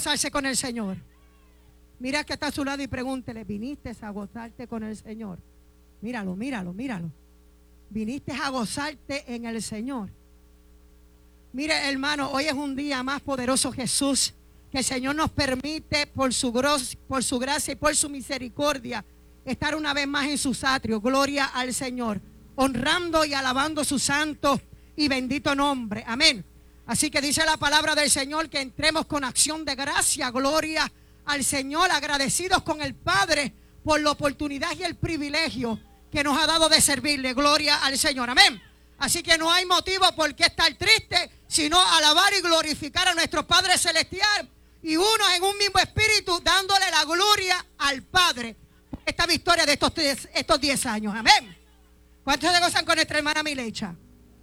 gozarse con el Señor? Mira que está a su lado y pregúntele, ¿viniste a gozarte con el Señor? Míralo, míralo, míralo. Viniste a gozarte en el Señor. Mire, hermano, hoy es un día más poderoso, Jesús, que el Señor nos permite por su gracia y por su misericordia estar una vez más en sus atrios. Gloria al Señor, honrando y alabando su santo y bendito nombre. Amén. Así que dice la palabra del Señor que entremos con acción de gracia. Gloria al Señor, agradecidos con el Padre por la oportunidad y el privilegio que nos ha dado de servirle. Gloria al Señor. Amén. Así que no hay motivo por qué estar triste, sino alabar y glorificar a nuestro Padre Celestial, y uno en un mismo espíritu dándole la gloria al Padre por esta victoria de estos 10 años. Amén. ¿Cuántos se gozan con nuestra hermana Milecha?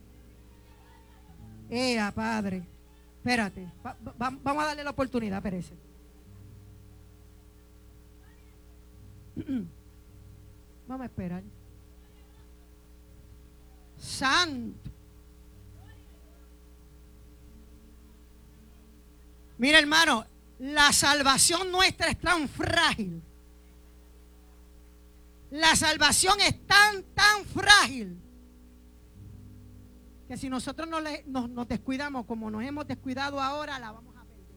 Padre, espérate, vamos a darle la oportunidad, perece. Vamos a esperar. Santo. Mira, hermano, la salvación nuestra es tan frágil. La salvación es tan frágil que si nosotros nos descuidamos como nos hemos descuidado ahora, la vamos a perder.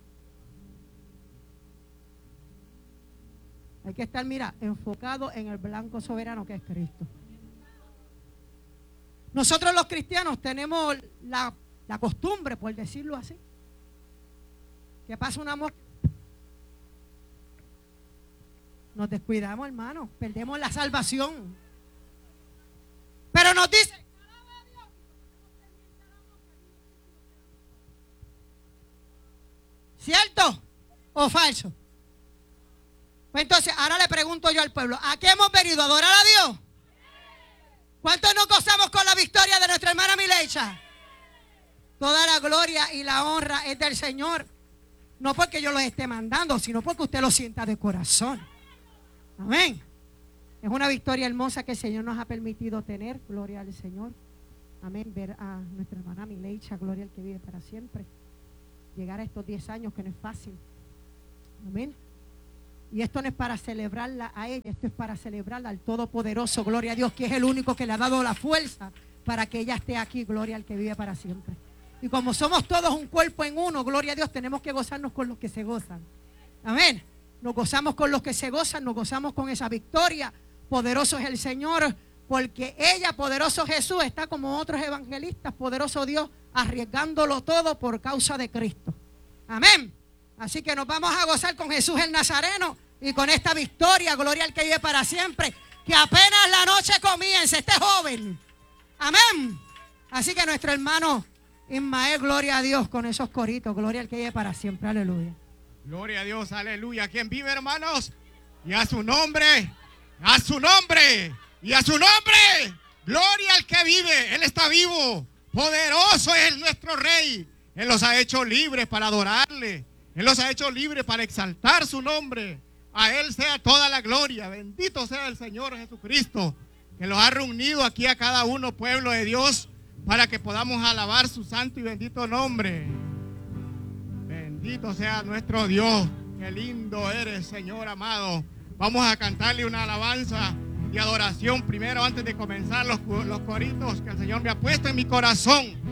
Hay que estar, mira, enfocado en el blanco soberano que es Cristo. Nosotros los cristianos tenemos la costumbre, por decirlo así, que pasa un amor, nos descuidamos, hermano, perdemos la salvación. Pero nos dice, ¿cierto o falso? Pues entonces, ahora le pregunto yo al pueblo, ¿a qué hemos venido? ¿A adorar a Dios? ¿Cuántos nos gozamos con la victoria de nuestra hermana Milecha? Toda la gloria y la honra es del Señor. No porque yo los esté mandando, sino porque usted lo sienta de corazón. Amén. Es una victoria hermosa que el Señor nos ha permitido tener. Gloria al Señor. Amén. Ver a nuestra hermana Milecha, gloria al que vive para siempre. Llegar a estos 10 años que no es fácil. Amén. Y esto no es para celebrarla a ella, esto es para celebrarla al Todopoderoso, gloria a Dios, que es el único que le ha dado la fuerza para que ella esté aquí, gloria al que vive para siempre. Y como somos todos un cuerpo en uno, gloria a Dios, tenemos que gozarnos con los que se gozan. Amén. Nos gozamos con los que se gozan, nos gozamos con esa victoria. Poderoso es el Señor, porque ella, poderoso Jesús, está como otros evangelistas, poderoso Dios, arriesgándolo todo por causa de Cristo. Amén. Así que nos vamos a gozar con Jesús el Nazareno y con esta victoria, gloria al que vive para siempre, que apenas la noche comience, este joven. Amén. Así que nuestro hermano Ismael, gloria a Dios, con esos coritos, gloria al que vive para siempre, aleluya. Gloria a Dios, aleluya. ¿Quién vive, hermanos? Y a su nombre, a su nombre, y a su nombre. Gloria al que vive, Él está vivo. Poderoso es nuestro Rey. Él los ha hecho libres para adorarle. Él los ha hecho libres para exaltar su nombre. A Él sea toda la gloria. Bendito sea el Señor Jesucristo, que los ha reunido aquí a cada uno, pueblo de Dios, para que podamos alabar su santo y bendito nombre. Bendito sea nuestro Dios. Qué lindo eres, Señor amado. Vamos a cantarle una alabanza y adoración primero antes de comenzar los coritos que el Señor me ha puesto en mi corazón.